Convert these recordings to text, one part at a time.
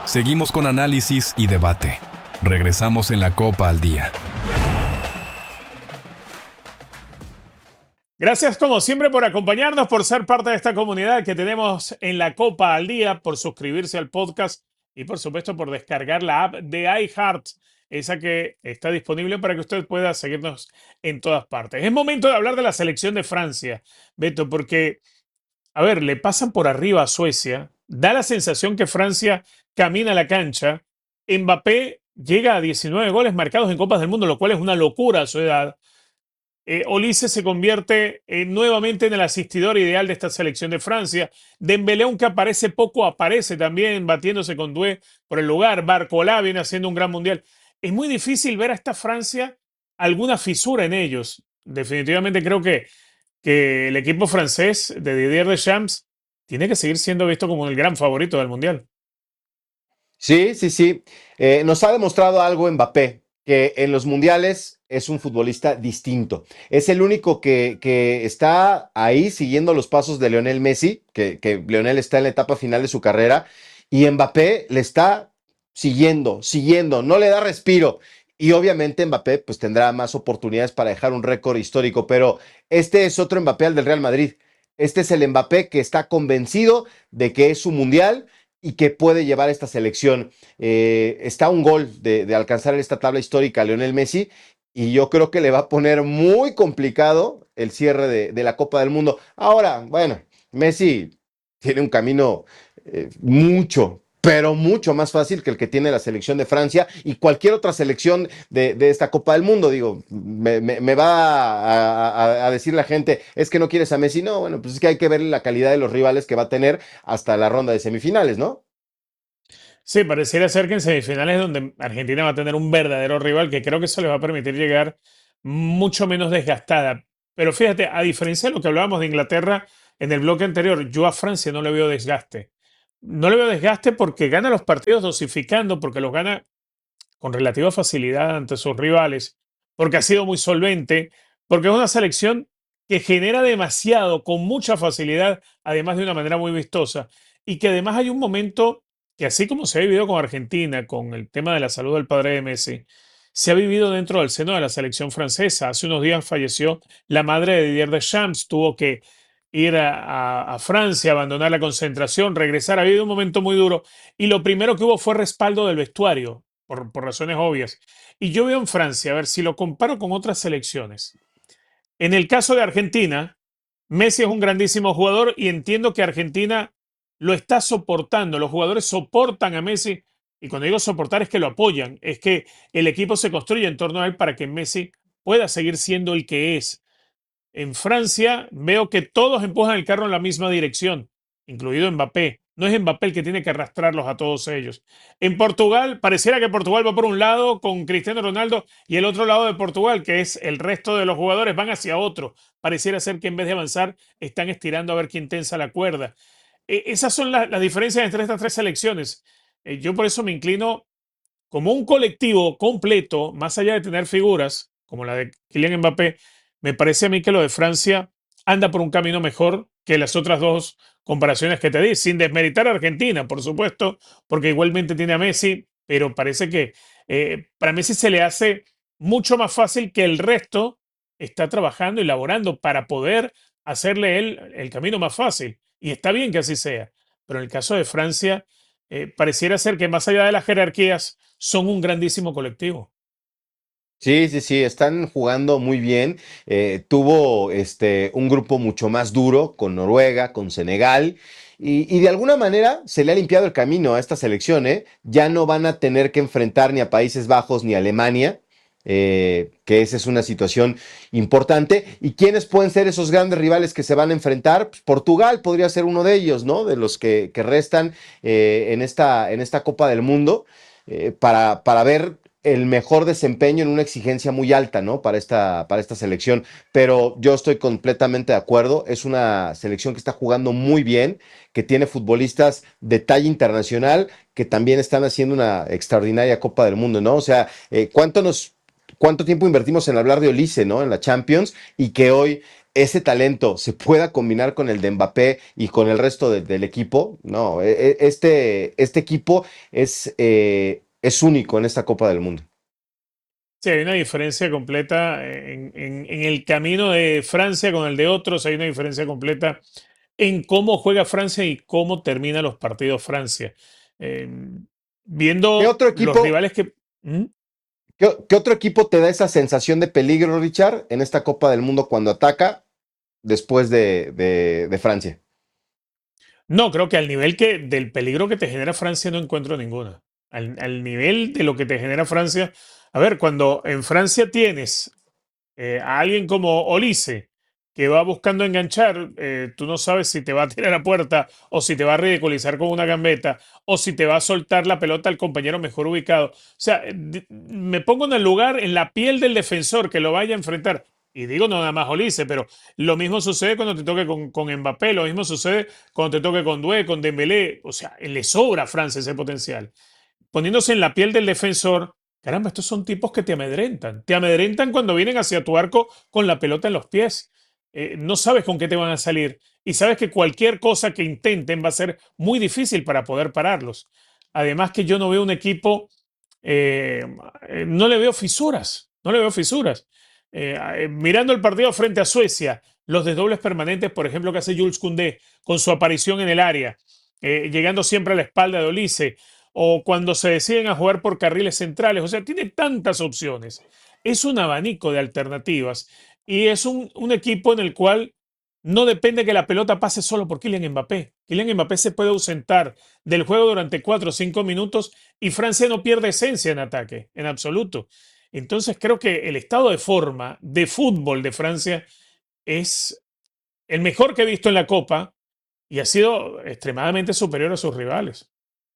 Seguimos con análisis y debate. Regresamos en la Copa al Día. Gracias como siempre por acompañarnos, por ser parte de esta comunidad que tenemos en la Copa al Día, por suscribirse al podcast y por supuesto por descargar la app de iHeart, esa que está disponible para que usted pueda seguirnos en todas partes. Es momento de hablar de la selección de Francia, Beto, porque, a ver, le pasan por arriba a Suecia, da la sensación que Francia camina a la cancha, Mbappé llega a 19 goles marcados en Copas del Mundo, lo cual es una locura a su edad. Olise se convierte nuevamente en el asistidor ideal de esta selección de Francia. Dembélé, aunque aparece poco, aparece también batiéndose con Doué por el lugar. Barcola viene haciendo un gran mundial. Es muy difícil ver a esta Francia alguna fisura en ellos. Definitivamente creo que el equipo francés de Didier Deschamps tiene que seguir siendo visto como el gran favorito del mundial. Sí, sí, sí. Nos ha demostrado algo Mbappé, que en los mundiales es un futbolista distinto. Es el único que está ahí siguiendo los pasos de Lionel Messi, que Lionel está en la etapa final de su carrera, y Mbappé le está siguiendo, no le da respiro. Y obviamente Mbappé pues tendrá más oportunidades para dejar un récord histórico, pero este es otro Mbappé al del Real Madrid. Este es el Mbappé que está convencido de que es su mundial y que puede llevar esta selección. Está a un gol de alcanzar esta tabla histórica a Lionel Messi y yo creo que le va a poner muy complicado el cierre de la Copa del Mundo. Ahora, bueno, Messi tiene un camino pero mucho más fácil que el que tiene la selección de Francia y cualquier otra selección de esta Copa del Mundo. Digo, me va a decir la gente, es que no quieres a Messi. No, bueno, pues es que hay que ver la calidad de los rivales que va a tener hasta la ronda de semifinales, ¿no? Sí, pareciera ser que en semifinales donde Argentina va a tener un verdadero rival que creo que eso le va a permitir llegar mucho menos desgastada. Pero fíjate, a diferencia de lo que hablábamos de Inglaterra en el bloque anterior, yo a Francia no le veo desgaste. No le veo desgaste porque gana los partidos dosificando, porque los gana con relativa facilidad ante sus rivales, porque ha sido muy solvente, porque es una selección que genera demasiado, con mucha facilidad, además de una manera muy vistosa, y que además hay un momento que así como se ha vivido con Argentina, con el tema de la salud del padre de Messi, se ha vivido dentro del seno de la selección francesa. Hace unos días falleció la madre de Didier Deschamps, tuvo que ir a Francia, abandonar la concentración, regresar. Ha habido un momento muy duro y lo primero que hubo fue respaldo del vestuario por razones obvias. Y yo veo en Francia, a ver si lo comparo con otras selecciones. En el caso de Argentina, Messi es un grandísimo jugador y entiendo que Argentina lo está soportando. Los jugadores soportan a Messi y cuando digo soportar es que lo apoyan, es que el equipo se construye en torno a él para que Messi pueda seguir siendo el que es. En Francia veo que todos empujan el carro en la misma dirección, incluido Mbappé. No es Mbappé el que tiene que arrastrarlos a todos ellos. En Portugal, pareciera que Portugal va por un lado con Cristiano Ronaldo y el otro lado de Portugal, que es el resto de los jugadores, van hacia otro. Pareciera ser que en vez de avanzar, están estirando a ver quién tensa la cuerda. Esas son las diferencias entre estas tres selecciones. Yo por eso me inclino como un colectivo completo, más allá de tener figuras como la de Kylian Mbappé. Me parece a mí que lo de Francia anda por un camino mejor que las otras dos comparaciones que te di, sin desmeritar a Argentina, por supuesto, porque igualmente tiene a Messi, pero parece que para Messi se le hace mucho más fácil que el resto está trabajando y laborando para poder hacerle él el camino más fácil. Y está bien que así sea. Pero en el caso de Francia, pareciera ser que más allá de las jerarquías, son un grandísimo colectivo. Sí, sí, sí, están jugando muy bien. Tuvo un grupo mucho más duro con Noruega, con Senegal, y de alguna manera se le ha limpiado el camino a esta selección, ¿eh? Ya no van a tener que enfrentar ni a Países Bajos ni a Alemania, que esa es una situación importante. ¿Y quiénes pueden ser esos grandes rivales que se van a enfrentar? Pues Portugal podría ser uno de ellos, ¿no? De los que restan en esta Copa del Mundo, para ver el mejor desempeño en una exigencia muy alta, ¿no? Para esta selección. Pero yo estoy completamente de acuerdo. Es una selección que está jugando muy bien, que tiene futbolistas de talla internacional, que también están haciendo una extraordinaria Copa del Mundo, ¿no? O sea, ¿cuánto tiempo invertimos en hablar de Olise, ¿no? En la Champions, y que hoy ese talento se pueda combinar con el de Mbappé y con el resto del equipo, no, este equipo es único en esta Copa del Mundo. Sí, hay una diferencia completa en el camino de Francia con el de otros, hay una diferencia completa en cómo juega Francia y cómo termina los partidos Francia. Eh, ¿Qué Viendo otro los equipo, rivales que... ¿Mm? qué otro equipo te da esa sensación de peligro, Richard, en esta Copa del Mundo cuando ataca después de Francia? No, creo que al nivel del peligro que te genera Francia no encuentro ninguna. Al nivel de lo que te genera Francia. A ver, cuando en Francia tienes a alguien como Olise, que va buscando enganchar, tú no sabes si te va a tirar a puerta o si te va a ridiculizar con una gambeta o si te va a soltar la pelota al compañero mejor ubicado. O sea, me pongo en el lugar, en la piel del defensor que lo vaya a enfrentar. Y digo no nada más Olise, pero lo mismo sucede cuando te toque con Mbappé, lo mismo sucede cuando te toque con Doué, con Dembélé. O sea, le sobra a Francia ese potencial. Poniéndose en la piel del defensor, caramba, estos son tipos que te amedrentan. Te amedrentan cuando vienen hacia tu arco con la pelota en los pies. No sabes con qué te van a salir y sabes que cualquier cosa que intenten va a ser muy difícil para poder pararlos. Además que yo no veo un equipo, eh, no le veo fisuras, no le veo fisuras. Mirando el partido frente a Suecia, los desdobles permanentes, por ejemplo, que hace Jules Koundé con su aparición en el área, llegando siempre a la espalda de Olise, o cuando se deciden a jugar por carriles centrales. O sea, tiene tantas opciones. Es un abanico de alternativas y es un equipo en el cual no depende que la pelota pase solo por Kylian Mbappé. Kylian Mbappé se puede ausentar del juego durante 4 o 5 minutos y Francia no pierde esencia en ataque, en absoluto. Entonces creo que el estado de forma de fútbol de Francia es el mejor que he visto en la Copa y ha sido extremadamente superior a sus rivales.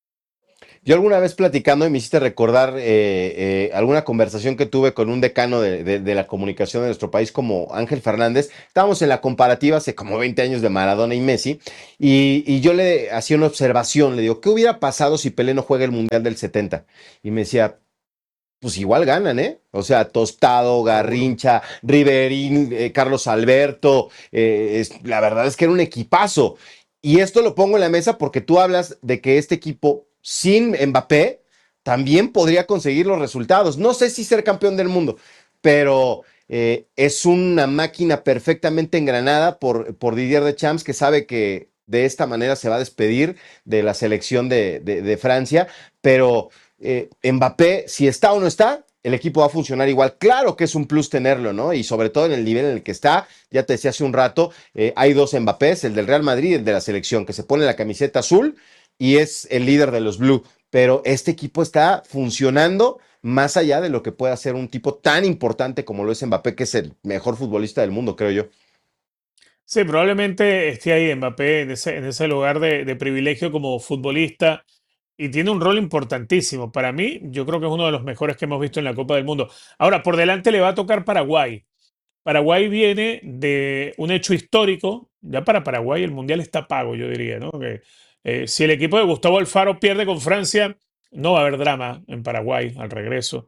Yo alguna vez platicando y me hiciste recordar alguna conversación que tuve con un decano de la comunicación de nuestro país como Ángel Fernández. Estábamos en la comparativa hace como 20 años de Maradona y Messi y yo le hacía una observación, le digo, ¿qué hubiera pasado si Pelé no juega el Mundial del 70? Y me decía, pues igual ganan, ¿eh? O sea, Tostado, Seguro. Garrincha, Riverín, Carlos Alberto, la verdad es que era un equipazo. Y esto lo pongo en la mesa porque tú hablas de que este equipo sin Mbappé también podría conseguir los resultados. No sé si ser campeón del mundo, pero es una máquina perfectamente engranada por Didier Deschamps que sabe que de esta manera se va a despedir de la selección de Francia, pero Mbappé, si está o no está, el equipo va a funcionar igual. Claro que es un plus tenerlo, ¿no? Y sobre todo en el nivel en el que está, ya te decía hace un rato, hay dos Mbappés, el del Real Madrid y el de la selección, que se pone la camiseta azul y es el líder de los Blue. Pero este equipo está funcionando más allá de lo que pueda ser un tipo tan importante como lo es Mbappé, que es el mejor futbolista del mundo, creo yo. Sí, probablemente esté ahí Mbappé en ese lugar de privilegio como futbolista y tiene un rol importantísimo. Para mí, yo creo que es uno de los mejores que hemos visto en la Copa del Mundo. Ahora, por delante le va a tocar Paraguay. Paraguay viene de un hecho histórico. Ya para Paraguay el Mundial está pago, yo diría, ¿no? Que, si el equipo de Gustavo Alfaro pierde con Francia, no va a haber drama en Paraguay al regreso.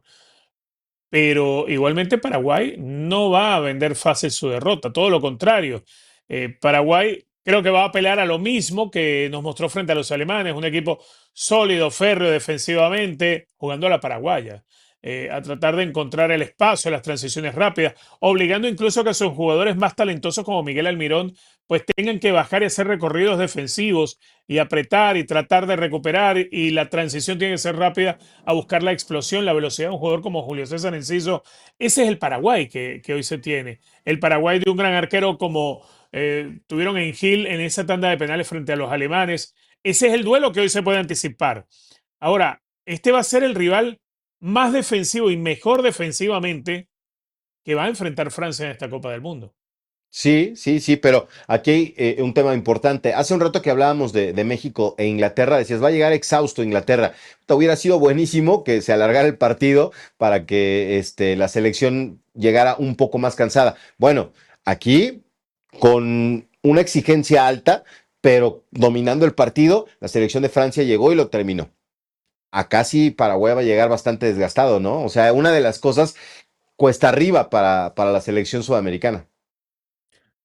Pero igualmente Paraguay no va a vender fácil su derrota, todo lo contrario. Paraguay creo que va a apelar a lo mismo que nos mostró frente a los alemanes, un equipo sólido, férreo defensivamente, jugando a la paraguaya, a tratar de encontrar el espacio, las transiciones rápidas, obligando incluso a que sus jugadores más talentosos como Miguel Almirón pues tengan que bajar y hacer recorridos defensivos y apretar y tratar de recuperar y la transición tiene que ser rápida a buscar la explosión, la velocidad de un jugador como Julio César Enciso. Ese es el Paraguay que hoy se tiene. El Paraguay de un gran arquero como tuvieron en Gil en esa tanda de penales frente a los alemanes. Ese es el duelo que hoy se puede anticipar. Ahora, este va a ser el rival más defensivo y mejor defensivamente que va a enfrentar Francia en esta Copa del Mundo. Sí, sí, sí, pero aquí hay un tema importante. Hace un rato que hablábamos de México e Inglaterra, decías, va a llegar exhausto Inglaterra. Hubiera sido buenísimo que se alargara el partido para que la selección llegara un poco más cansada. Bueno, aquí con una exigencia alta, pero dominando el partido, la selección de Francia llegó y lo terminó. Acá sí Paraguay va a llegar bastante desgastado, ¿no? O sea, una de las cosas cuesta arriba para la selección sudamericana.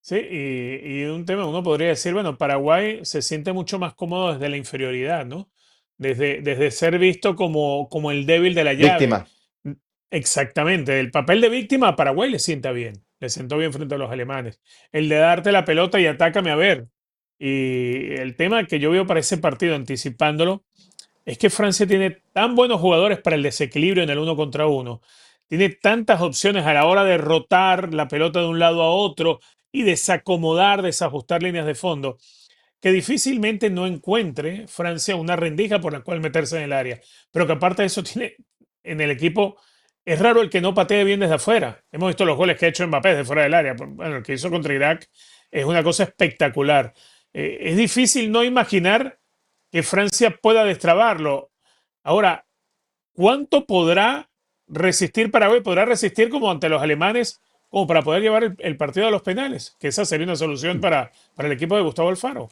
Sí, y un tema, uno podría decir, bueno, Paraguay se siente mucho más cómodo desde la inferioridad, ¿no? Desde ser visto como el débil de la llave. Víctima. Mm, Exactamente, el papel de víctima a Paraguay le sienta bien, le sentó bien frente a los alemanes. El de darte la pelota y atácame a ver. Y el tema que yo veo para ese partido, anticipándolo, es que Francia tiene tan buenos jugadores para el desequilibrio en el uno contra uno. Tiene tantas opciones a la hora de rotar la pelota de un lado a otro y desacomodar, desajustar líneas de fondo, que difícilmente no encuentre Francia una rendija por la cual meterse en el área. Pero que aparte de eso tiene en el equipo, es raro el que no patee bien desde afuera. Hemos visto los goles que ha hecho Mbappé desde fuera del área. Bueno, el que hizo contra Irak es una cosa espectacular. Es difícil no imaginar que Francia pueda destrabarlo. Ahora, ¿cuánto podrá resistir Paraguay? ¿Podrá resistir como ante los alemanes, como para poder llevar el partido a los penales? Que esa sería una solución para el equipo de Gustavo Alfaro.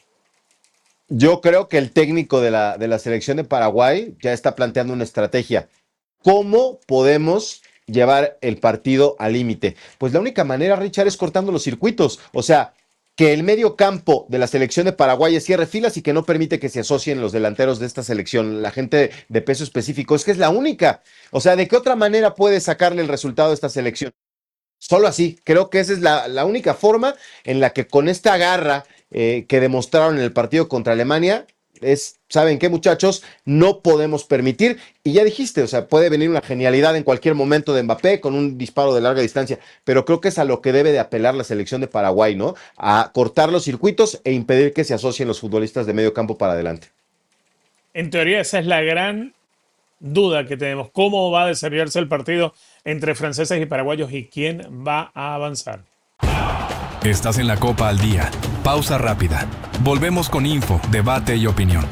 Yo creo que el técnico de la selección de Paraguay ya está planteando una estrategia. ¿Cómo podemos llevar el partido al límite? Pues la única manera, Richard, es cortando los circuitos. O sea, que el medio campo de la selección de Paraguay cierre filas y que no permite que se asocien los delanteros de esta selección, la gente de peso específico. Es que es la única. O sea, ¿de qué otra manera puede sacarle el resultado a esta selección? Solo así. Creo que esa es la única forma en la que con esta garra que demostraron en el partido contra Alemania es, ¿saben qué, muchachos? No podemos permitir, y ya dijiste, o sea, puede venir una genialidad en cualquier momento de Mbappé con un disparo de larga distancia, pero creo que es a lo que debe de apelar la selección de Paraguay, ¿no? A cortar los circuitos e impedir que se asocien los futbolistas de medio campo para adelante. En teoría, esa es la gran duda que tenemos. ¿Cómo va a desarrollarse el partido entre franceses y paraguayos y quién va a avanzar? Estás en la Copa al Día. Pausa rápida. Volvemos con info, debate y opinión.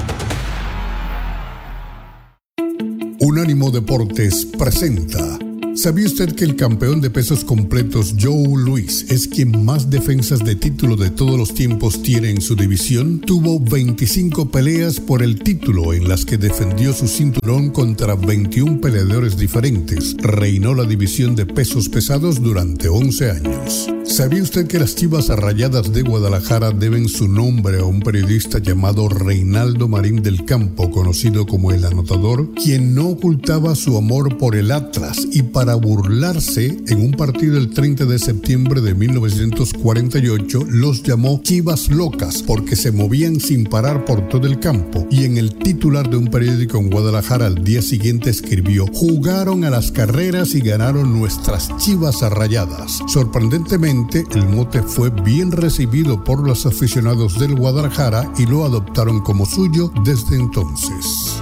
Unánimo Deportes presenta. ¿Sabía usted que el campeón de pesos completos Joe Louis es quien más defensas de título de todos los tiempos tiene en su división? Tuvo 25 peleas por el título en las que defendió su cinturón contra 21 peleadores diferentes. Reinó la división de pesos pesados durante 11 años. ¿Sabía usted que las Chivas Rayadas de Guadalajara deben su nombre a un periodista llamado Reinaldo Marín del Campo, conocido como El Anotador, quien no ocultaba su amor por el Atlas y para burlarse, en un partido el 30 de septiembre de 1948, los llamó Chivas Locas porque se movían sin parar por todo el campo? Y en el titular de un periódico en Guadalajara al día siguiente escribió: jugaron a las carreras y ganaron nuestras Chivas Rayadas. Sorprendentemente, el mote fue bien recibido por los aficionados del Guadalajara y lo adoptaron como suyo desde entonces.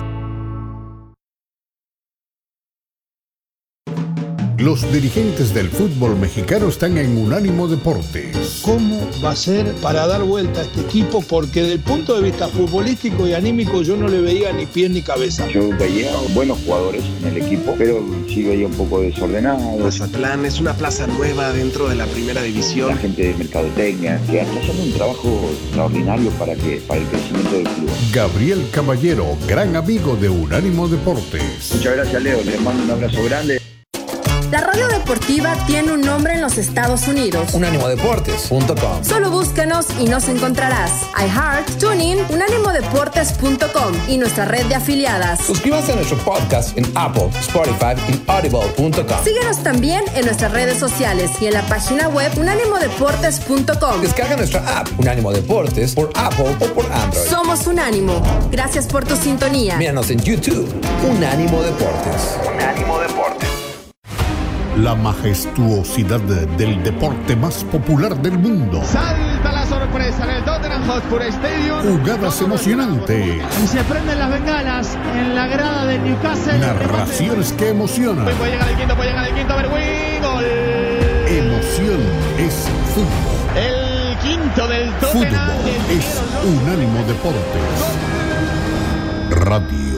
Los dirigentes del fútbol mexicano están en Unánimo Deportes. ¿Cómo va a ser para dar vuelta a este equipo? Porque desde el punto de vista futbolístico y anímico yo no le veía ni pie ni cabeza. Yo veía buenos jugadores en el equipo, pero sí veía un poco desordenado. Mazatlán es una plaza nueva dentro de la primera división. La gente de mercadotecnia, que está haciendo un trabajo extraordinario para el crecimiento del club. Gabriel Caballero, gran amigo de Unánimo Deportes. Muchas gracias, Leo. Les mando un abrazo grande. La radio deportiva tiene un nombre en los Estados Unidos. Unánimodeportes.com. Solo búscanos y nos encontrarás. iHeart, TuneIn, unánimodeportes.com y nuestra red de afiliadas. Suscríbanse a nuestro podcast en Apple, Spotify y Audible.com. Síguenos también en nuestras redes sociales y en la página web unánimodeportes.com. Descarga nuestra app Unánimo Deportes por Apple o por Android. Somos Unánimo. Gracias por tu sintonía. Míranos en YouTube, Unánimo Deportes. Unánimo Deportes. La majestuosidad del deporte más popular del mundo. Salta la sorpresa en el Tottenham Hotspur Stadium. Jugadas emocionantes. Y se prenden las bengalas en la grada del Newcastle. Narraciones que emocionan. Puede llegar el quinto, Berwin, gol. Emoción es fútbol. El quinto del Tottenham. Fútbol es Unánimo Deportes. Radio.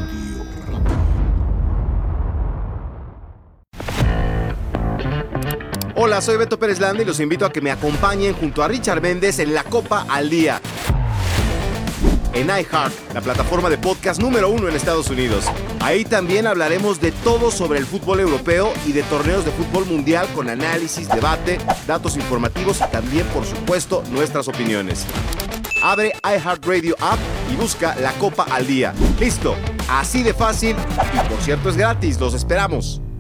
Hola, soy Beto Pérez Landa y los invito a que me acompañen junto a Richard Méndez en la Copa al Día. en iHeart, la plataforma de podcast número 1 en Estados Unidos. Ahí también hablaremos de todo sobre el fútbol europeo y de torneos de fútbol mundial con análisis, debate, datos informativos y también, por supuesto, nuestras opiniones. Abre iHeartRadio App y busca La Copa al Día. ¡Listo! Así de fácil y, por cierto, es gratis. ¡Los esperamos!